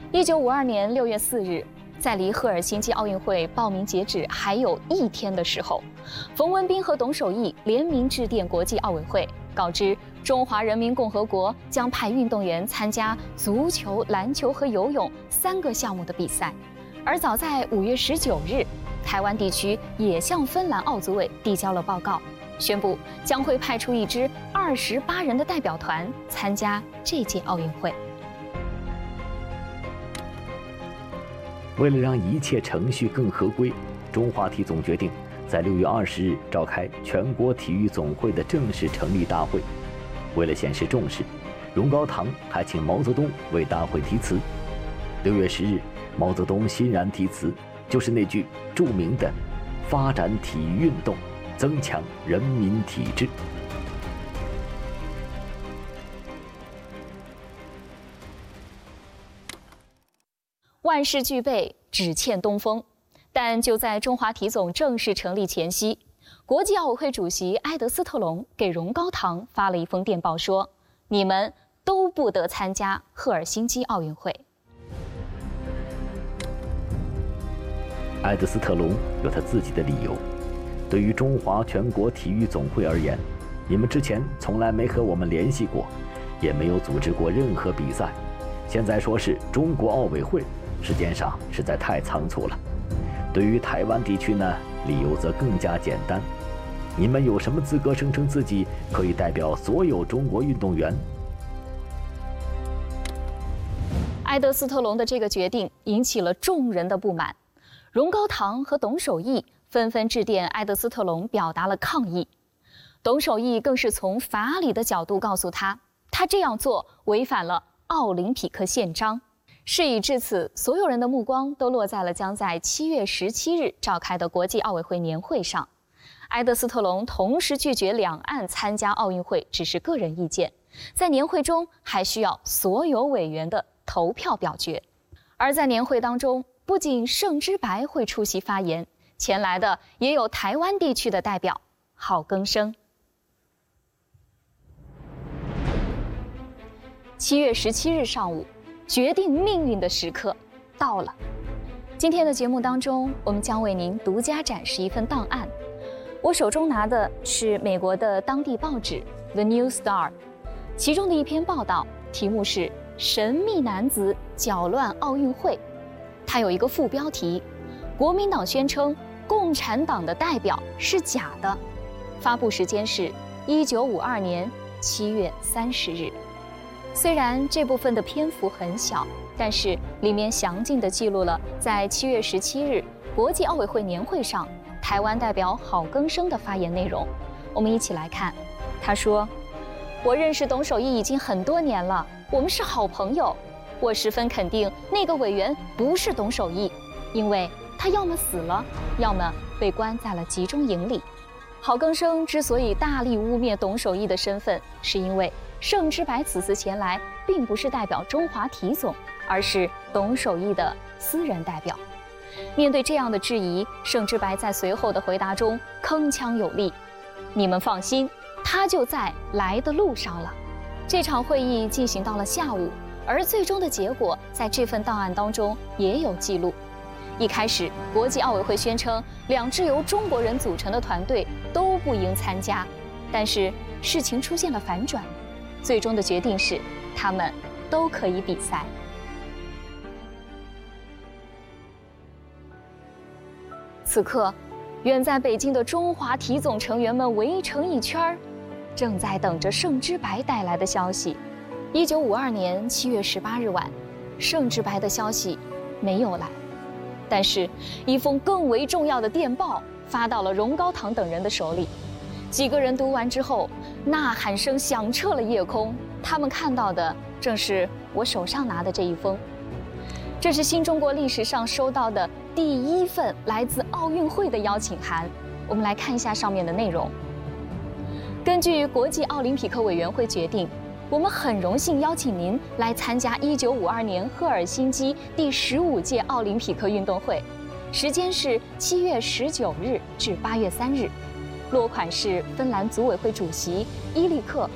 1952年6月4日，在离赫尔辛基奥运会报名截止还有1天的时候，冯文彬和董守义联名致电国际奥委会，告知中华人民共和国将派运动员参加足球、篮球和游泳3个项目的比赛。而早在5月19日，台湾地区也向芬兰奥组委递交了报告，宣布将会派出一支28人的代表团参加这届奥运会。 为了让一切程序更合规，中华体总决定在6月20日召开全国体育总会的正式成立大会。为了显示重视，荣高堂还请毛泽东为大会题词。6月10日，毛泽东欣然题词，就是那句著名的“发展体育运动，增强人民体质”。 万事俱备，只欠东风。但就在中华体总正式成立前夕，国际奥委会主席埃德斯特隆给荣高堂发了一封电报，说：“你们都不得参加赫尔辛基奥运会。” 埃德斯特隆有他自己的理由。对于中华全国体育总会而言，你们之前从来没和我们联系过，也没有组织过任何比赛，现在说是中国奥委会，时间上实在太仓促了。对于台湾地区呢，理由则更加简单。你们有什么资格声称自己可以代表所有中国运动员？ 埃德斯特隆的这个决定引起了众人的不满，荣高堂和董守义纷纷致电埃德斯特隆表达了抗议。董守义更是从法理的角度告诉他，他这样做违反了奥林匹克宪章。事已至此，所有人的目光都落在了将在7月17日召开的国际奥委会年会上。埃德斯特隆同时拒绝两岸参加奥运会只是个人意见，在年会中还需要所有委员的投票表决。而在年会当中，不仅盛之白会出席发言，前来的也有台湾地区的代表郝庚生。7月17日上午，决定命运的时刻到了。今天的节目当中，我们将为您独家展示一份档案。我手中拿的是美国的当地报纸《The New Star》，其中的一篇报道，题目是“神秘男子搅乱奥运会”。它有一个副标题：国民党宣称共产党的代表是假的。发布时间是1952年7月30日。虽然这部分的篇幅很小，但是里面详尽地记录了在7月17日国际奥委会年会上台湾代表郝庚生的发言内容。我们一起来看。他说：“我认识董守义已经很多年了，我们是好朋友。我十分肯定那个委员不是董守义，因为他要么死了，要么被关在了集中营里。”郝庚生之所以大力污蔑董守义的身份，是因为盛之白此次前来并不是代表中华体总，而是董守义的私人代表。面对这样的质疑，盛之白在随后的回答中铿锵有力：“你们放心，他就在来的路上了。”这场会议进行到了下午，而最终的结果在这份档案当中也有记录。一开始，国际奥委会宣称2支由中国人组成的团队都不应参加，但是事情出现了反转，最终的决定是他们都可以比赛。此刻，远在北京的中华体总成员们围成一圈，正在等着盛之白带来的消息。1952年7月18日晚，盛之白的消息没有来，但是一封更为重要的电报发到了荣高堂等人的手里。几个人读完之后，呐喊声响彻了夜空。他们看到的正是我手上拿的这一封，这是新中国历史上收到的第1份来自奥运会的邀请函。我们来看一下上面的内容。根据国际奥林匹克委员会决定，我们很荣幸邀请您来参加1952年赫尔辛基第15届奥林匹克运动会，时间是7月19日至8月3日。落款是芬兰组委会主席伊利克